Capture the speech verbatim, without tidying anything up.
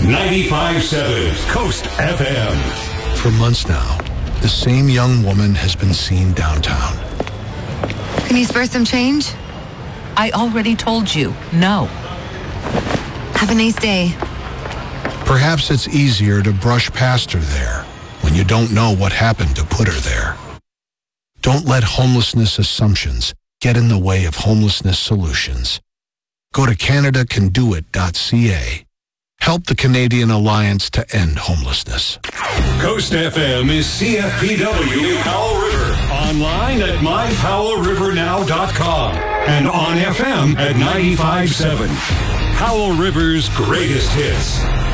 ninety-five point seven Coast F M. For months now, the same young woman has been seen downtown. Can you spare some change? I already told you, no. Have a nice day. Perhaps it's easier to brush past her there when you don't know what happened to put her there. Don't let homelessness assumptions get in the way of homelessness solutions. Go to Canada Can Do It dot C A. Help the Canadian Alliance to End Homelessness. Coast F M is C F P W Powell River. Online at my powell river now dot com and on F M at ninety-five point seven. Powell River's greatest hits.